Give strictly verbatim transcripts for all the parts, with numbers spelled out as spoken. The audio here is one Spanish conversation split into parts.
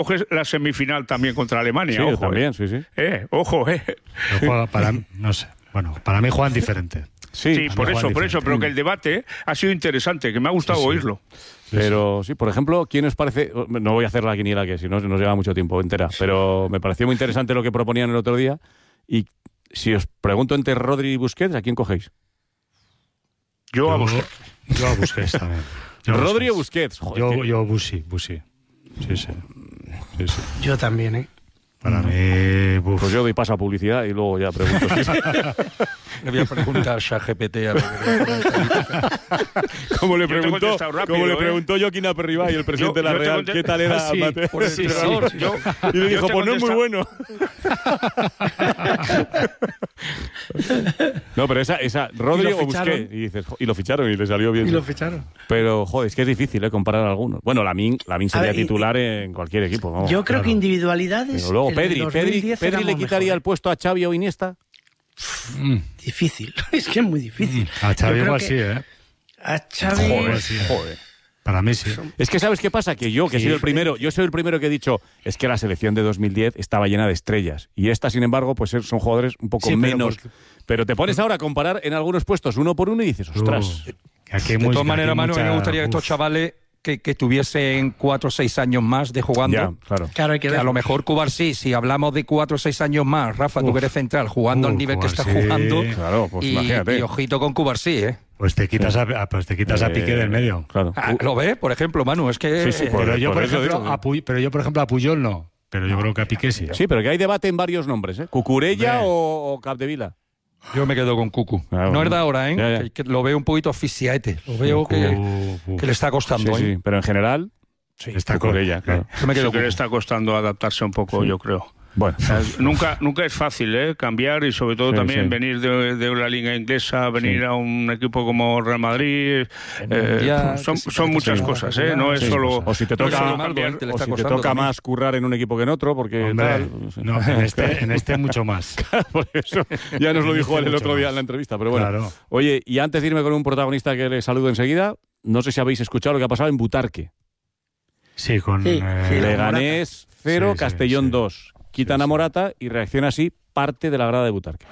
coges la semifinal también contra Alemania. Sí, ojo, también, eh. sí, sí. Eh, ojo, eh. Juega para, no sé, bueno, para mí juegan diferente. Sí, sí por eso, por eso, pero que el debate ha sido interesante, que me ha gustado sí, sí. oírlo. Sí, pero sí, por ejemplo, ¿quién os parece? No voy a hacer la quiniela, que si no nos lleva mucho tiempo entera, pero me pareció muy interesante lo que proponían el otro día. Y si os pregunto entre Rodri y Busquets, ¿a quién cogéis? Yo, yo a Busquets. Yo a Busquets también. Yo Rodri o Busquets. Joder, yo, que... yo Busi, Busi. Sí, sí. sí, sí. Yo también, ¿eh? Para mí... Buf. Pues yo doy paso a publicidad y luego ya pregunto. Le voy a preguntar a ChatGPT a ver. Como le preguntó, rápido, como le preguntó ¿eh? Joaquín Aperribay, el presidente yo, de la Real, ¿qué tal era sí, Mate? Por el sí, sí, yo, y le dijo, pues no es muy bueno. No, pero esa, esa Rodri o Busquets. Y dices, y lo ficharon y le salió bien. Y lo ficharon. Pero, joder, es que es difícil, ¿eh? Comparar a algunos. Bueno, Lamin, Lamin sería ver, titular y, en cualquier equipo. Vamos, yo creo claro. que individualidades... Pero luego, Pedri, Pedri, Pedri le quitaría mejor, el puesto a Xavi o Iniesta. Mm. Difícil, es que es muy difícil. Mm. A Xavi igual sí, ¿eh? A Xavi... Joder, sí. Joder. Para mí sí. Es que ¿sabes qué pasa? Que yo, que sí. soy el primero, yo soy el primero que he dicho, es que la selección de dos mil diez estaba llena de estrellas. Y esta, sin embargo, pues son jugadores un poco sí, pero menos. Porque... Pero te pones ahora a comparar en algunos puestos uno por uno y dices, ostras. Uh, aquí de muy, todas maneras, Manu, mucha... a mí me gustaría que estos chavales que, que tuviesen cuatro o seis años más de jugando. Ya, claro. claro hay que, que a lo mejor Cubarsí, si hablamos de cuatro o seis años más, Rafa, uf, tú que eres central, jugando uf, al nivel Cubarsí. Que está jugando. Claro, pues y, imagínate. Y ojito con Cubarsí, ¿eh? Pues te quitas, sí. a, pues te quitas eh, a Piqué del medio. Claro. Ah, ¿lo ves? Por ejemplo, Manu, es que... Sí, sí, por, pero, yo, por por ejemplo, digo, a Puy, pero yo, por ejemplo, a Puyol no. Pero yo no. creo que a Piqué sí. Sí, pero que hay debate en varios nombres, ¿eh? ¿Cucurella o, o Capdevila? Yo me quedo con Cucu. Ah, no bueno. es de ahora, ¿eh? Ya, ya. Que, que lo veo un poquito oficiaete. Lo veo Cucu, que, que le está costando, sí, ¿eh? Sí, pero en general... Sí, está con ella, claro. Yo me quedo sí que le está costando adaptarse un poco, sí. yo creo. Bueno, o sea, nunca, nunca es fácil ¿eh? cambiar y sobre todo sí, también sí. venir de, de una liga inglesa, venir sí. a un equipo como Real Madrid. Eh, ya, son son sí, muchas sí, cosas, ¿eh? no es sí, solo. O si te toca, no cambiar, o si te toca más currar en un equipo que en otro, porque. Hombre, tal, no, en este, en este mucho más. Por eso ya nos lo dijo él el otro día en la entrevista, pero bueno. Claro. Oye, y antes de irme con un protagonista que le saludo enseguida, no sé si habéis escuchado lo que ha pasado en Butarque. Sí, con sí, eh, sí, Leganés cero, sí, Castellón sí, dos. Quitan sí, a Morata y reacciona así parte de la grada de Butarque.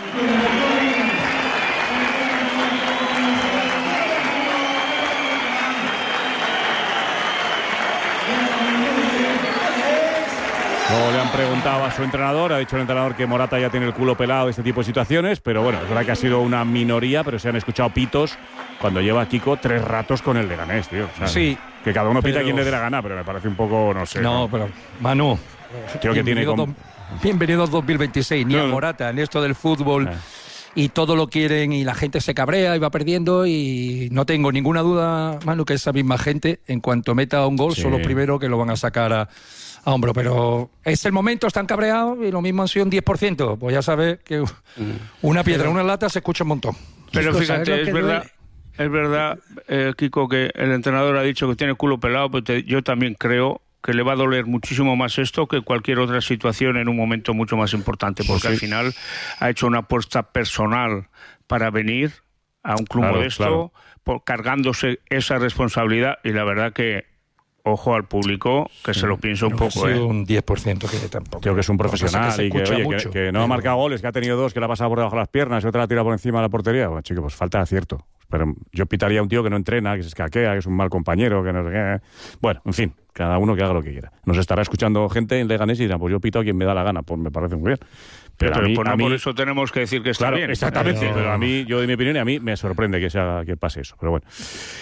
Luego le han preguntado a su entrenador, ha dicho el entrenador que Morata ya tiene el culo pelado de este tipo de situaciones, pero bueno, es verdad que ha sido una minoría, pero se han escuchado pitos cuando lleva a Kiko tres ratos con el Leganés, tío. O sea, sí. Que cada uno pita pero... a quien le dé la gana, pero me parece un poco, no sé. No, ¿no? pero, Manu, creo que tiene como... Bienvenido dos mil veintiséis, ni no, a Morata, en esto del fútbol, eh. y todo lo quieren, y la gente se cabrea y va perdiendo, y no tengo ninguna duda, Manu, que esa misma gente, en cuanto meta un gol, sí. son los primeros que lo van a sacar a, a hombro. Pero es el momento, están cabreados, y lo mismo han sido un diez por ciento. Pues ya sabes que una piedra, pero, una lata se escucha un montón. Pero Kiko, fíjate, es verdad... Duele? Es verdad, eh, Kiko, que el entrenador ha dicho que tiene el culo pelado, pero te, yo también creo que le va a doler muchísimo más esto que cualquier otra situación en un momento mucho más importante, porque sí. al final ha hecho una apuesta personal para venir a un club claro, modesto, claro. por, cargándose esa responsabilidad, y la verdad que ojo al público, que sí. se lo piensa un no, poco. Ha sido ¿eh? un diez por ciento que tampoco. Creo que es un profesional que y que, oye, que, que no ha marcado goles, que ha tenido dos, que la ha pasado por debajo de las piernas y otra la ha tirado por encima de la portería. Bueno, chico, pues falta de acierto. Pero yo pitaría a un tío que no entrena, que se escaquea, que es un mal compañero, que no sé qué. Bueno, en fin, cada uno que haga lo que quiera. Nos estará escuchando gente en Leganés y dirán, pues yo pito a quien me da la gana. Pues me parece muy bien. Pero, pero a mí, pues no a mí, por eso tenemos que decir que está claro, bien. Exactamente, pero... pero a mí, yo de mi opinión, y a mí me sorprende que, sea, que pase eso. Pero bueno,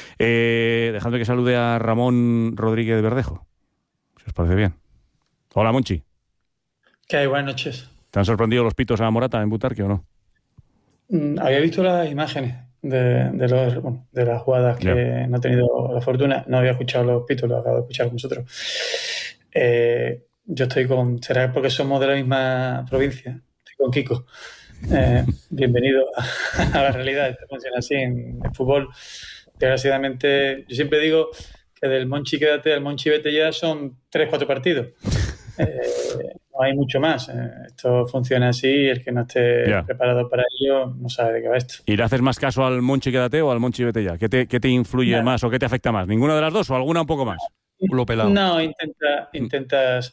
eh, dejadme que salude a Ramón Rodríguez de Verdejo. Si os parece bien. Hola, Monchi. ¿Qué hay? Buenas noches. ¿Te han sorprendido los pitos a Morata en Butarque o no? Mm, había visto las imágenes de, de, los, bueno, de las jugadas que yeah. no he tenido la fortuna. No había escuchado los pitos, los acabo de escuchar con vosotros. Eh, yo estoy con... ¿Será porque somos de la misma provincia? Estoy con Kiko. Eh, bienvenido a, a la realidad. Esto funciona así en el fútbol. Desgraciadamente, yo siempre digo que del Monchi quédate al Monchi vete ya son tres, cuatro partidos. Eh, no hay mucho más. Eh, esto funciona así y el que no esté yeah. preparado para ello no sabe de qué va esto. ¿Y le haces más caso al Monchi quédate o al Monchi vete ya? ¿Qué te, qué te influye nah. más o qué te afecta más? ¿Ninguna de las dos o alguna un poco más? culo pelado. No, intenta, intentas